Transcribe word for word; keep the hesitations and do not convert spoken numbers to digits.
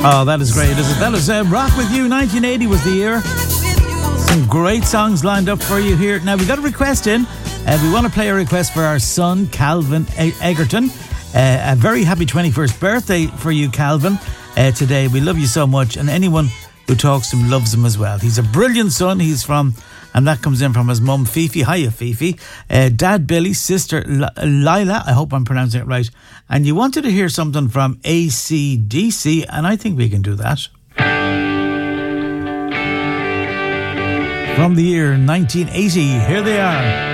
Oh, that is great, isn't it? That is uh, Rock With You. nineteen eighty was the year. Some great songs lined up for you here. Now, we got a request in. Uh, we want to play a request for our son, Calvin e- Egerton. Uh, a very happy twenty-first birthday for you, Calvin, uh, today. We love you so much, and anyone who talks to him loves him as well. He's a brilliant son. He's from, and that comes in from his mum, Fifi. Hiya, Fifi. Uh, Dad, Billy, sister, L- Lila. I hope I'm pronouncing it right. And you wanted to hear something from A C D C, and I think we can do that. From the year nineteen eighty, here they are.